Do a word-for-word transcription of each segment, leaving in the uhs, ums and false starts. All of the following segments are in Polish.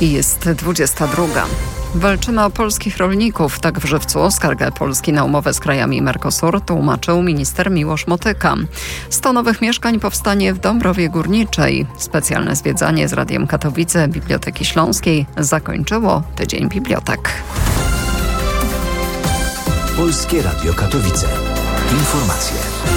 I jest dwudziesta druga. Walczymy o polskich rolników. Tak w Żywcu skargę Polski na umowę z krajami Mercosur tłumaczył minister Miłosz Motyka. sto nowych mieszkań powstanie w Dąbrowie Górniczej. Specjalne zwiedzanie z Radiem Katowice Biblioteki Śląskiej zakończyło Tydzień Bibliotek. Polskie Radio Katowice. Informacje.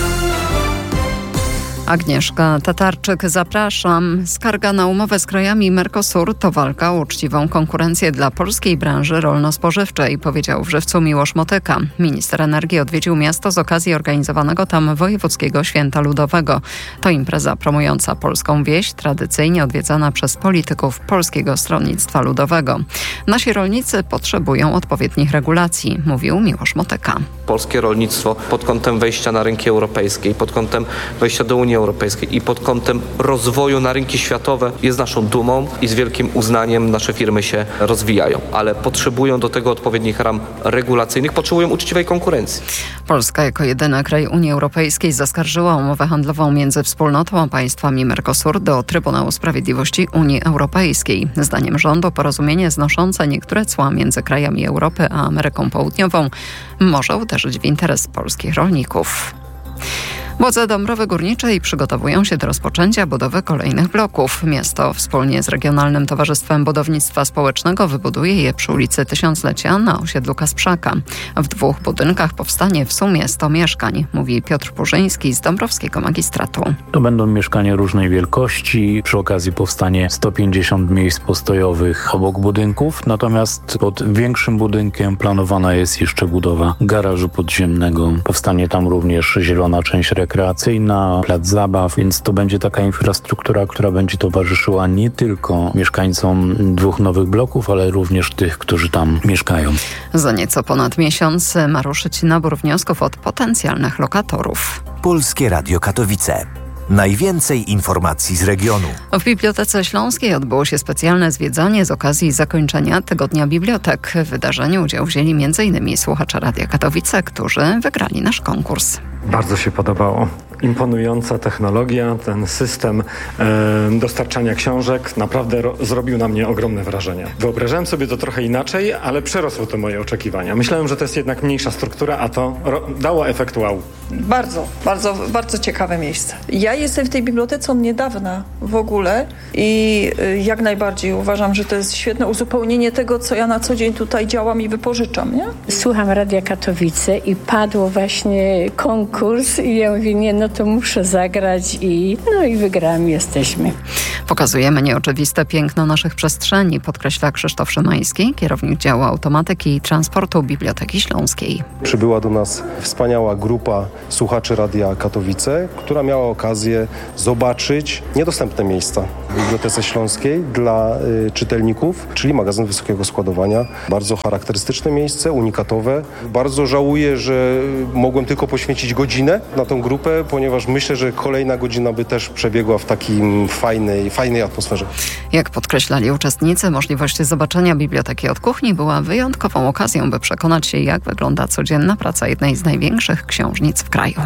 Agnieszka Tatarczyk, zapraszam. Skarga na umowę z krajami Mercosur to walka o uczciwą konkurencję dla polskiej branży rolno-spożywczej, powiedział w Żywcu Miłosz Motyka. Minister energii odwiedził miasto z okazji organizowanego tam Wojewódzkiego Święta Ludowego. To impreza promująca polską wieś, tradycyjnie odwiedzana przez polityków Polskiego Stronnictwa Ludowego. Nasi rolnicy potrzebują odpowiednich regulacji, mówił Miłosz Motyka. Polskie rolnictwo pod kątem wejścia na rynki europejskie, pod kątem wejścia do Unii Europejskiej i pod kątem rozwoju na rynki światowe jest naszą dumą i z wielkim uznaniem nasze firmy się rozwijają, ale potrzebują do tego odpowiednich ram regulacyjnych, potrzebują uczciwej konkurencji. Polska jako jedyny kraj Unii Europejskiej zaskarżyła umowę handlową między wspólnotą a państwami Mercosur do Trybunału Sprawiedliwości Unii Europejskiej. Zdaniem rządu porozumienie znoszące niektóre cła między krajami Europy a Ameryką Południową może uderzyć w interes polskich rolników. Władze Dąbrowy Górniczej przygotowują się do rozpoczęcia budowy kolejnych bloków. Miasto wspólnie z Regionalnym Towarzystwem Budownictwa Społecznego wybuduje je przy ulicy Tysiąclecia na osiedlu Kasprzaka. W dwóch budynkach powstanie w sumie sto mieszkań, mówi Piotr Purzyński z Dąbrowskiego Magistratu. To będą mieszkania różnej wielkości. Przy okazji powstanie sto pięćdziesiąt miejsc postojowych obok budynków. Natomiast pod większym budynkiem planowana jest jeszcze budowa garażu podziemnego. Powstanie tam również zielona część rekreacyjna, plac zabaw, więc to będzie taka infrastruktura, która będzie towarzyszyła nie tylko mieszkańcom dwóch nowych bloków, ale również tych, którzy tam mieszkają. Za nieco ponad miesiąc ma ruszyć nabór wniosków od potencjalnych lokatorów. Polskie Radio Katowice. Najwięcej informacji z regionu. W Bibliotece Śląskiej odbyło się specjalne zwiedzanie z okazji zakończenia Tygodnia Bibliotek. W wydarzeniu udział wzięli m in słuchacze Radia Katowice, którzy wygrali nasz konkurs. Bardzo się podobało. Imponująca technologia, ten system e, dostarczania książek naprawdę ro, zrobił na mnie ogromne wrażenie. Wyobrażałem sobie to trochę inaczej, ale przerosło to moje oczekiwania. Myślałem, że to jest jednak mniejsza struktura, a to ro, dało efekt wow. Bardzo, bardzo, bardzo ciekawe miejsce. Ja jestem w tej bibliotece od niedawna w ogóle i jak najbardziej uważam, że to jest świetne uzupełnienie tego, co ja na co dzień tutaj działam i wypożyczam, nie? Słucham Radia Katowice i padło właśnie konkurs i ja mówię, nie, no to muszę zagrać i no i wygrałam, jesteśmy. Pokazujemy nieoczywiste piękno naszych przestrzeni, podkreśla Krzysztof Szymański, kierownik działu automatyki i transportu Biblioteki Śląskiej. Przybyła do nas wspaniała grupa słuchaczy Radia Katowice, która miała okazję zobaczyć niedostępne miejsca w Bibliotece Śląskiej dla y, czytelników, czyli magazyn wysokiego składowania. Bardzo charakterystyczne miejsce, unikatowe. Bardzo żałuję, że mogłem tylko poświęcić godzinę na tę grupę, ponieważ myślę, że kolejna godzina by też przebiegła w takim fajnej, fajnej atmosferze. Jak podkreślali uczestnicy, możliwość zobaczenia biblioteki od kuchni była wyjątkową okazją, by przekonać się, jak wygląda codzienna praca jednej z największych książnic w kraju.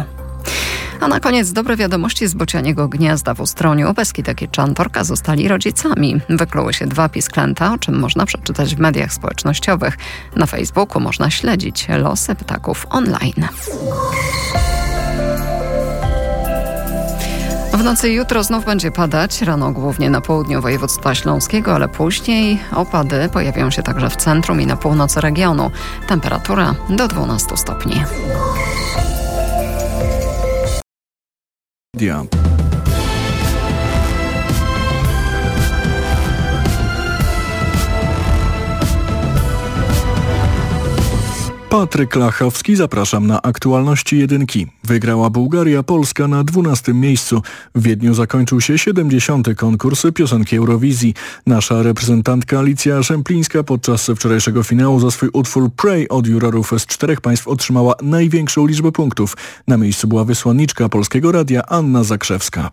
A na koniec dobre wiadomości z Bocianiego Gniazda w Ustroniu. Beskidek i Czantorka zostali rodzicami. Wykluły się dwa pisklęta, o czym można przeczytać w mediach społecznościowych. Na Facebooku można śledzić losy ptaków online. W nocy jutro znów będzie padać, rano głównie na południu województwa śląskiego, ale później opady pojawią się także w centrum i na północy regionu. Temperatura do dwunastu stopni. Yeah. Patryk Lachowski, zapraszam na aktualności jedynki. Wygrała Bułgaria, Polska na dwunastym miejscu. W Wiedniu zakończył się siedemdziesiąty konkurs piosenki Eurowizji. Nasza reprezentantka Alicja Szemplińska podczas wczorajszego finału za swój utwór Pray od jurorów z czterech państw otrzymała największą liczbę punktów. Na miejscu była wysłanniczka Polskiego Radia Anna Zakrzewska.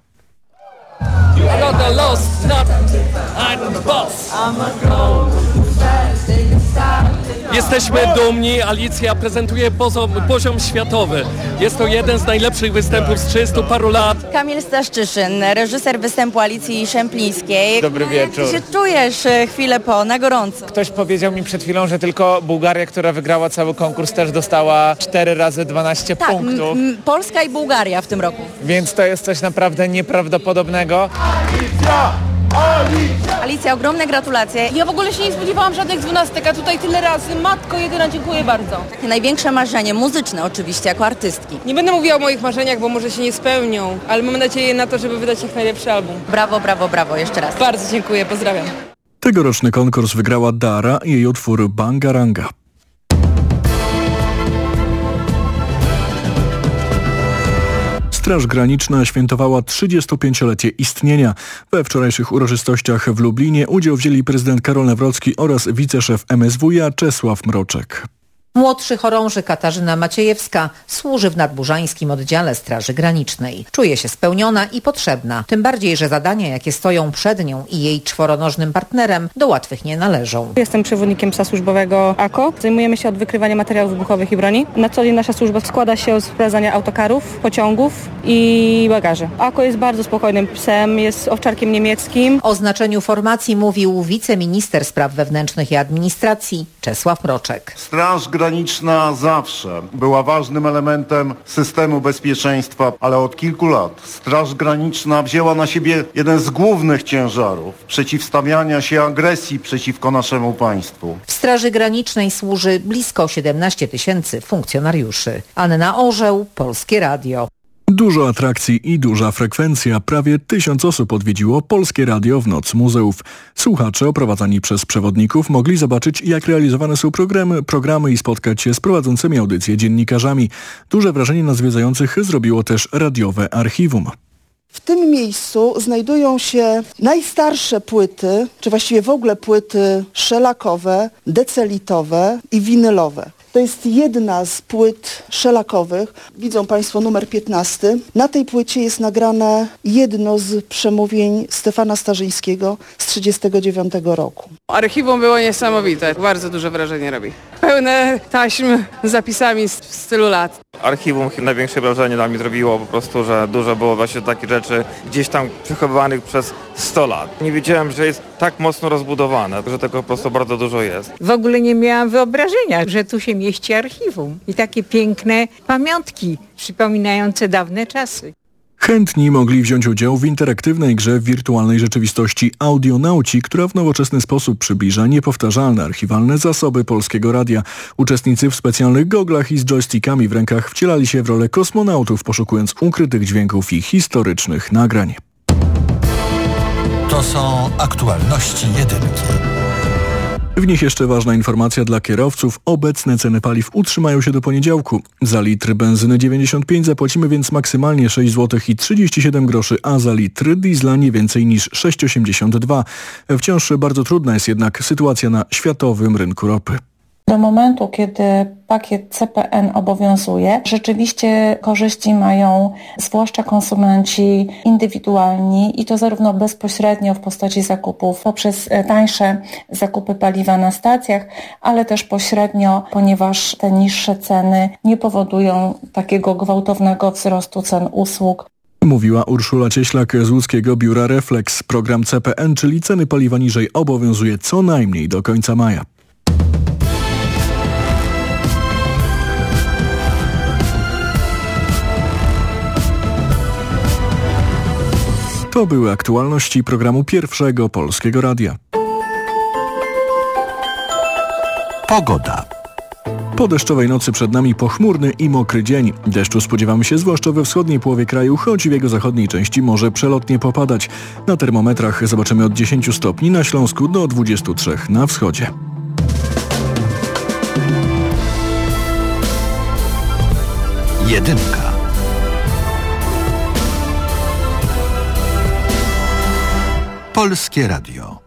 Jesteśmy dumni, Alicja prezentuje poziom, poziom światowy. Jest to jeden z najlepszych występów z trzydziestu paru lat. Kamil Staszczyszyn, reżyser występu Alicji Szemplińskiej. Dobry wieczór. Jak ty się czujesz chwilę po, na gorąco? Ktoś powiedział mi przed chwilą, że tylko Bułgaria, która wygrała cały konkurs, też dostała cztery razy dwanaście tak, punktów. M- m- Polska i Bułgaria w tym roku. Więc to jest coś naprawdę nieprawdopodobnego. Alicja! Alicja! Alicja, ogromne gratulacje. Ja w ogóle się nie spodziewałam żadnych dwunastek, a tutaj tyle razy. Matko jedyna, dziękuję bardzo. Takie największe marzenie, muzyczne oczywiście, jako artystki. Nie będę mówiła o moich marzeniach, bo może się nie spełnią, ale mam nadzieję na to, żeby wydać jak najlepszy album. Brawo, brawo, brawo, jeszcze raz. Bardzo dziękuję, pozdrawiam. Tegoroczny konkurs wygrała Dara i jej utwór Bangaranga. Straż Graniczna świętowała trzydziestopięciolecie istnienia. We wczorajszych uroczystościach w Lublinie udział wzięli prezydent Karol Nawrocki oraz wiceszef M S W iA Czesław Mroczek. Młodszy chorąży Katarzyna Maciejewska służy w nadburzańskim oddziale Straży Granicznej. Czuje się spełniona i potrzebna, tym bardziej, że zadania, jakie stoją przed nią i jej czworonożnym partnerem, do łatwych nie należą. Jestem przewodnikiem psa służbowego A K O. Zajmujemy się od wykrywania materiałów wybuchowych i broni. Na co dzień nasza służba składa się z sprawdzania autokarów, pociągów i bagaży. A K O jest bardzo spokojnym psem, jest owczarkiem niemieckim. O znaczeniu formacji mówił wiceminister spraw wewnętrznych i administracji Czesław Mroczek. Straż Graniczna zawsze była ważnym elementem systemu bezpieczeństwa, ale od kilku lat Straż Graniczna wzięła na siebie jeden z głównych ciężarów przeciwstawiania się agresji przeciwko naszemu państwu. W Straży Granicznej służy blisko siedemnaście tysięcy funkcjonariuszy. Anna Orzeł, Polskie Radio. Dużo atrakcji i duża frekwencja. Prawie tysiąc osób odwiedziło Polskie Radio w Noc Muzeów. Słuchacze oprowadzani przez przewodników mogli zobaczyć, jak realizowane są programy, programy i spotkać się z prowadzącymi audycje dziennikarzami. Duże wrażenie na zwiedzających zrobiło też radiowe archiwum. W tym miejscu znajdują się najstarsze płyty, czy właściwie w ogóle płyty szelakowe, decelitowe i winylowe. To jest jedna z płyt szelakowych. Widzą Państwo numer piętnasty. Na tej płycie jest nagrane jedno z przemówień Stefana Starzyńskiego z trzydziestego dziewiątego roku. Archiwum było niesamowite. Bardzo duże wrażenie robi. Pełne taśm z zapisami z stylu lat. Archiwum największe wrażenie na mnie zrobiło po prostu, że dużo było właśnie takich rzeczy gdzieś tam przechowywanych przez sto lat. Nie wiedziałem, że jest tak mocno rozbudowane, że tego po prostu bardzo dużo jest. W ogóle nie miałam wyobrażenia, że tu się mieści archiwum i takie piękne pamiątki przypominające dawne czasy. Chętni mogli wziąć udział w interaktywnej grze w wirtualnej rzeczywistości Audionauci, która w nowoczesny sposób przybliża niepowtarzalne archiwalne zasoby Polskiego Radia. Uczestnicy w specjalnych goglach i z joystickami w rękach wcielali się w rolę kosmonautów, poszukując ukrytych dźwięków i historycznych nagrań. To są aktualności jedynki. W nich jeszcze ważna informacja dla kierowców. Obecne ceny paliw utrzymają się do poniedziałku. Za litr benzyny dziewięćdziesiąt pięć zapłacimy więc maksymalnie sześć złotych i trzydzieści siedem groszy, a za litr diesla nie więcej niż sześć osiemdziesiąt dwa. Wciąż bardzo trudna jest jednak sytuacja na światowym rynku ropy. Do momentu, kiedy pakiet C P N obowiązuje, rzeczywiście korzyści mają zwłaszcza konsumenci indywidualni i to zarówno bezpośrednio w postaci zakupów poprzez tańsze zakupy paliwa na stacjach, ale też pośrednio, ponieważ te niższe ceny nie powodują takiego gwałtownego wzrostu cen usług. Mówiła Urszula Cieślak z łódzkiego biura Reflex. Program C P N, czyli ceny paliwa niżej, obowiązuje co najmniej do końca maja. To były aktualności programu Pierwszego Polskiego Radia. Pogoda. Po deszczowej nocy przed nami pochmurny i mokry dzień. Deszczu spodziewamy się zwłaszcza we wschodniej połowie kraju, choć w jego zachodniej części może przelotnie popadać. Na termometrach zobaczymy od dziesięciu stopni na Śląsku do dwudziestu trzech na wschodzie. Jedynka. Polskie Radio.